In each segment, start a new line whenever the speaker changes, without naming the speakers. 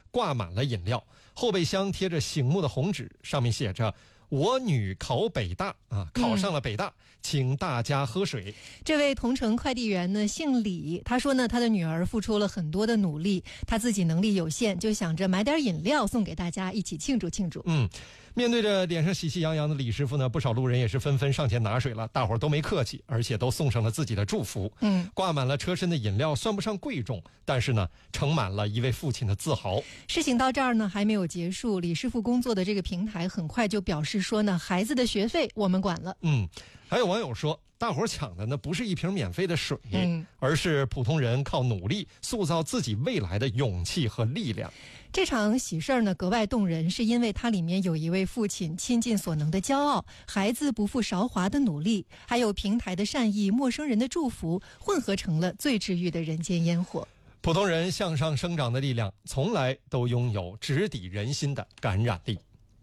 挂满了饮料，后备箱贴着醒目的红纸，上面写着我女考北大考上了北大，请大家喝水。
这位同城快递员呢姓李，他说呢他的女儿付出了很多的努力，他自己能力有限，就想着买点饮料送给大家一起庆祝庆祝。
面对着脸上喜气洋洋的李师傅呢，不少路人也是纷纷上前拿水了，大伙儿都没客气，而且都送上了自己的祝福。挂满了车身的饮料算不上贵重，但是呢盛满了一位父亲的自豪。
事情到这儿呢还没有结束，李师傅工作的这个平台很快就表示说呢，孩子的学费我们管了。
还有网友说，大伙儿抢的呢不是一瓶免费的水，而是普通人靠努力塑造自己未来的勇气和力量。
这场喜事儿呢格外动人，是因为它里面有一位父亲倾尽所能的骄傲，孩子不负韶华的努力，还有平台的善意，陌生人的祝福，混合成了最治愈的人间烟火。
普通人向上生长的力量，从来都拥有直抵人心的感染力。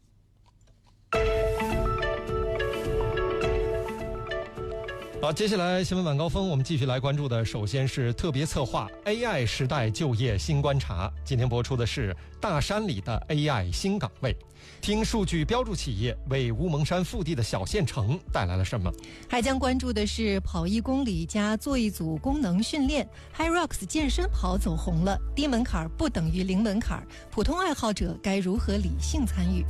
好，接下来新闻晚高峰，我们继续来关注的，首先是特别策划 AI 时代就业新观察。今天播出的是大山里的 AI 新岗位，听数据标注企业为乌蒙山腹地的小县城带来了什么。
还将关注的是跑1公里加做一组功能训练， HYROX 健身跑走红了，低门槛不等于零门槛，普通爱好者该如何理性参与。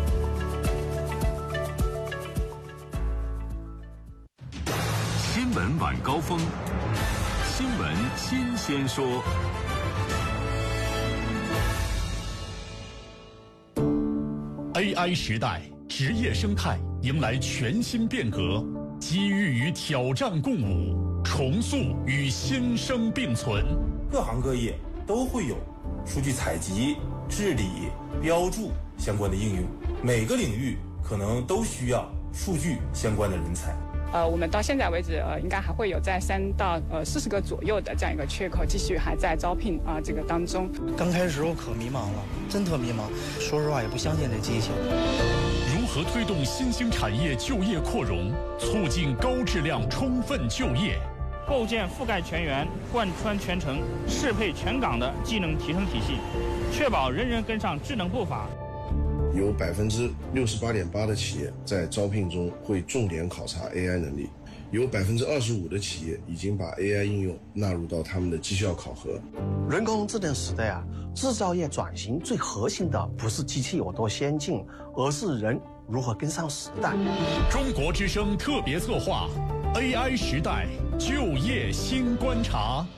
新闻晚高峰，新闻新鲜说。AI 时代，职业生态迎来全新变革，机遇与挑战共舞，重塑与新生并存。
各行各业都会有数据采集、治理、标注相关的应用，每个领域可能都需要数据相关的人才。
我们到现在为止，应该还会有在3到40个左右的这样一个缺口，继续还在招聘这个当中。
刚开始时候可迷茫了，真特迷茫，说实话也不相信这机器。
如何推动新兴产业就业扩容，促进高质量充分就业？
构建覆盖全员、贯穿全程、适配全岗的技能提升体系，确保人人跟上智能步伐。
有68.8%的企业在招聘中会重点考察 AI 能力，有25%的企业已经把 AI 应用纳入到他们的绩效考核。
人工智能时代制造业转型最核心的不是机器有多先进，而是人如何跟上时代。
中国之声特别策划 AI 时代就业新观察。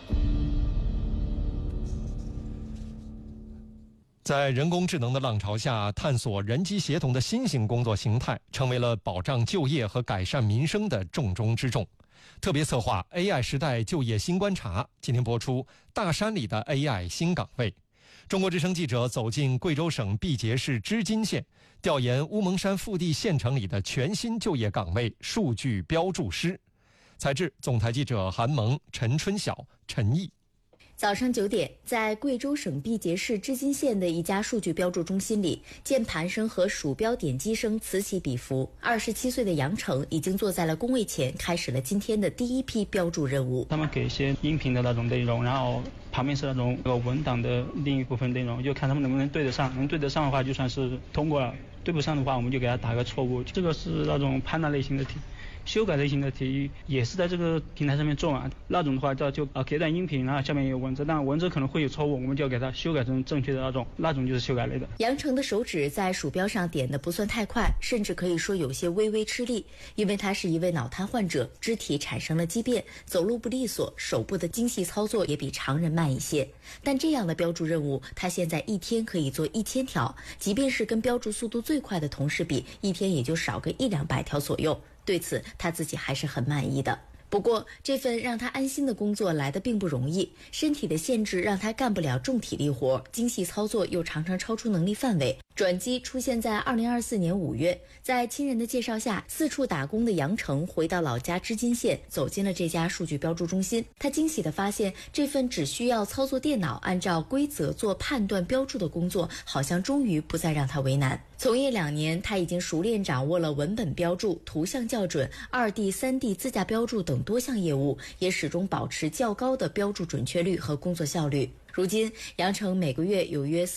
在人工智能的浪潮下，探索人机协同的新型工作形态成为了保障就业和改善民生的重中之重。特别策划 AI 时代就业新观察，今天播出大山里的 AI 新岗位。中国之声记者走进贵州省毕节市织金县，调研乌蒙山腹地县城里的全新就业岗位数据标注师。采制总台记者韩萌、陈春晓、陈毅。
早上9点，在贵州省毕节市织金县的一家数据标注中心里，键盘声和鼠标点击声此起彼伏。27岁的杨成已经坐在了工位前，开始了今天的第一批标注任务。
他们给一些音频的那种内容，然后旁边是那种文档的另一部分内容，就看他们能不能对得上。能对得上的话，就算是通过了；对不上的话，我们就给他打个错误。这个是那种判断类型的题。修改类型的题也是在这个平台上面做那种的话就给段音频，然后下面有文字，但文字可能会有错误，我们就要给它修改成正确的那种就是修改类的。
杨成的手指在鼠标上点的不算太快，甚至可以说有些微微吃力，因为他是一位脑瘫患者，肢体产生了畸变，走路不利索，手部的精细操作也比常人慢一些。但这样的标注任务，他现在一天可以做1000条，即便是跟标注速度最快的同事比，一天也就少个100-200条左右。对此他自己还是很满意的。不过这份让他安心的工作来得并不容易，身体的限制让他干不了重体力活，精细操作又常常超出能力范围。转机出现在2024年5月，在亲人的介绍下，四处打工的杨成回到老家织金县，走进了这家数据标注中心。他惊喜地发现，这份只需要操作电脑，按照规则做判断标注的工作，好像终于不再让他为难。从业2年，他已经熟练掌握了文本标注、图像校准、2D、3D 自驾标注等多项业务，也始终保持较高的标注准确率和工作效率。如今，杨成每个月有约